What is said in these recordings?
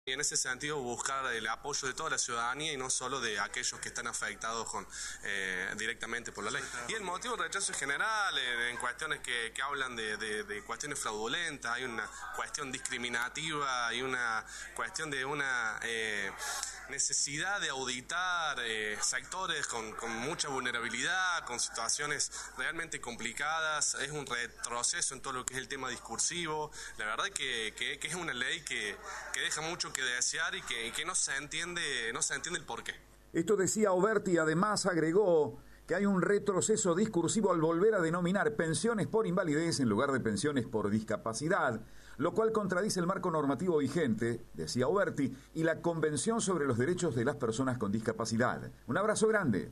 Y en ese sentido buscar el apoyo de toda la ciudadanía y no solo de aquellos que están afectados directamente por la ley. Y el motivo del rechazo es general, en cuestiones que hablan de cuestiones fraudulentas, hay una cuestión discriminativa, hay una cuestión de una necesidad de auditar sectores con mucha vulnerabilidad, con situaciones realmente complicadas, es un retroceso en todo lo que es el tema discursivo. La verdad que es una ley que deja mucho que desear y que no se entiende el porqué. Esto decía Oberti, además agregó que hay un retroceso discursivo al volver a denominar pensiones por invalidez en lugar de pensiones por discapacidad, lo cual contradice el marco normativo vigente, decía Oberti, y la Convención sobre los Derechos de las Personas con Discapacidad. Un abrazo grande.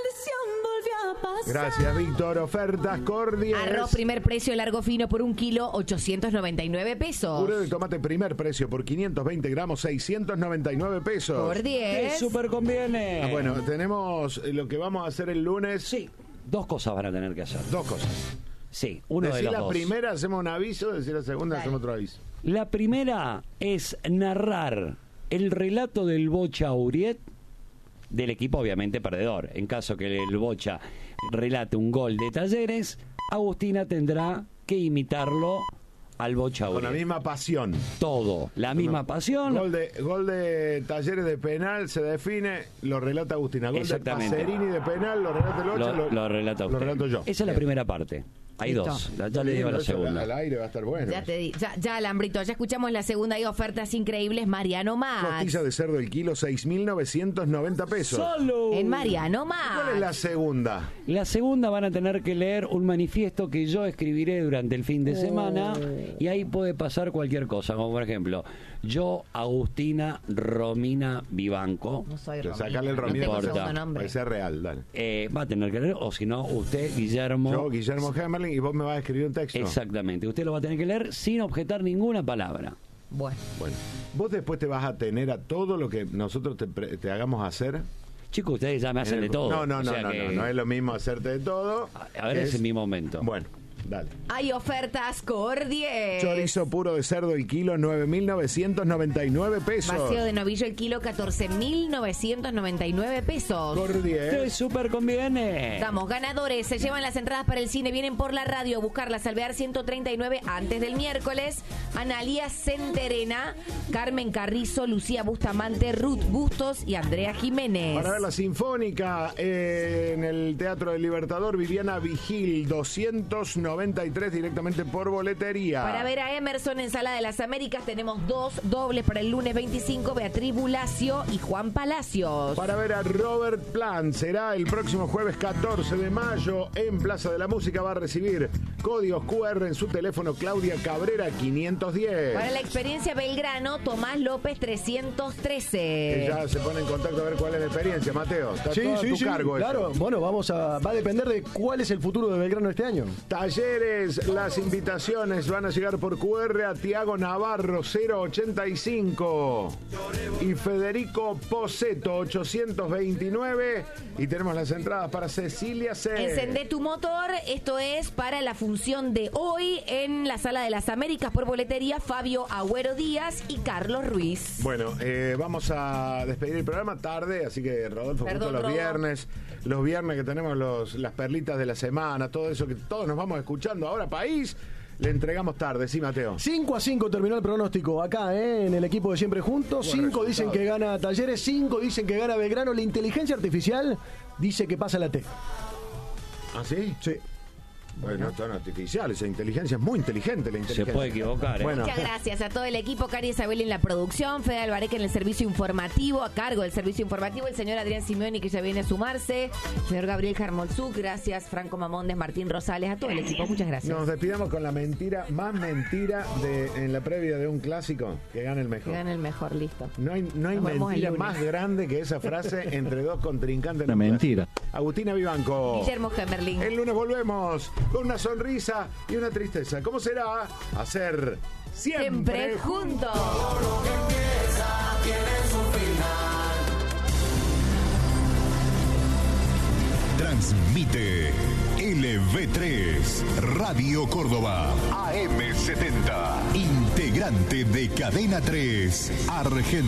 Gracias, Víctor. Ofertas Cordies. Arroz primer precio largo fino por 1 kilo, 899 pesos. Puré de tomate primer precio por 520 gramos, 699 pesos. Cordies. ¡Qué súper conviene! Bueno, tenemos lo que vamos a hacer el lunes. Sí, 2 cosas van a tener que hacer. 2 cosas. Sí, uno de los la dos. primera, hacemos un aviso, decir la segunda, Dale. hacemos otro aviso. La primera es narrar el relato del Bocha Uriet, del equipo obviamente perdedor. En caso que el Bocha relate un gol de Talleres, Agustina tendrá que imitarlo al Bocha Uriet. Con la misma pasión. Todo, la misma pasión. Gol de Talleres de penal se define, lo relata Agustina. Gol de Exactamente. Pacerini de penal, lo relata el Bocha, Lo relata usted. lo relato yo. Esa es la primera parte. Hay Listo. 2. Ya le digo la Eso segunda. Al aire va a estar bueno. Ya te di, ya Alambrito, ya escuchamos la segunda. Hay ofertas increíbles. Mariano Max. Costilla de cerdo el kilo, 6.990 pesos. ¡Solo! En Mariano ¿Cuál es la Max. segunda? La segunda van a tener que leer un manifiesto que yo escribiré durante el fin de semana y ahí puede pasar cualquier cosa, como por ejemplo, yo, Agustina Romina Vivanco, No soy Que Romina. sacarle el No Romina tengo importa. segundo nombre. Puede ser real, dale. va a tener que leer, o si no, usted, Guillermo. Yo, Guillermo Hemerling, y vos me vas a escribir un texto. Exactamente, usted lo va a tener que leer sin objetar ninguna palabra. Bueno. Bueno, vos después te vas a tener a todo lo que nosotros te hagamos hacer. Chicos, ustedes ya me hacen de todo. No o sea que- es lo mismo hacerte de todo. A ver, ese es mi momento. Bueno, dale. Hay ofertas Cordies. Chorizo puro de cerdo el kilo, 9.999 pesos. Vacío de novillo el kilo, 14.999 pesos. Cordies. ¡Qué súper conviene! Damos ganadores, se llevan las entradas para el cine, vienen por la radio a buscarlas, Alvear 139 antes del miércoles. Analía Centerena, Carmen Carrizo, Lucía Bustamante, Ruth Bustos y Andrea Jiménez. Para ver la Sinfónica en el Teatro del Libertador, Viviana Vigil, 293 directamente por boletería. Para ver a Emerson en Sala de las Américas tenemos 2 dobles para el lunes 25, Beatriz Bulacio y Juan Palacios. Para ver a Robert Plant será el próximo jueves 14 de mayo en Plaza de la Música. Va a recibir códigos QR en su teléfono Claudia Cabrera 510. Para la experiencia Belgrano, Tomás López 313. Que ya se pone en contacto a ver cuál es la experiencia, Mateo. Está todo a tu cargo eso. Claro, bueno, va a depender de cuál es el futuro de Belgrano este año. Talleres, las invitaciones van a llegar por QR a Tiago Navarro 085 y Federico Poseto 829 y tenemos las entradas para Cecilia C. Encendé tu motor, esto es para la función de hoy en la Sala de las Américas por boletería, Fabio Agüero Díaz y Carlos Ruiz. Bueno, vamos a despedir el programa tarde, así que Rodolfo, Perdón, justo los Rodo. viernes que tenemos las perlitas de la semana, todo eso que todos nos vamos escuchando ahora, país, le entregamos tarde, sí, Mateo. 5-5 terminó el pronóstico acá, en el equipo de Siempre Juntos. Buen 5 dicen resultado. que gana Talleres, 5 dicen que gana Belgrano. La inteligencia artificial dice que pasa la T. ¿Ah, sí? Sí. Bueno, son artificiales, esa inteligencia es muy inteligente, la inteligencia. Se puede equivocar, ¿eh? Bueno, Muchas gracias a todo el equipo, Cari Isabel en la producción, Fede Alvareque en el servicio informativo, a cargo del servicio informativo, el señor Adrián Simeoni que ya viene a sumarse, el señor Gabriel Jarmolzuk, gracias, Franco Mamondes, Martín Rosales, a todo el equipo, muchas gracias. nos despidamos con la mentira, más mentira en la previa de un clásico, que gane el Que mejor. gane el mejor, listo. No hay Nos vemos el mentira lunes. más grande que esa frase entre dos contrincantes. Una mentira. Agustina Vivanco. Guillermo Hemerling. El lunes volvemos con una sonrisa y una tristeza. ¿Cómo será? Hacer siempre, Siempre juntos. Transmite LV V3, Radio Córdoba, AM70, integrante de Cadena 3, Argentina.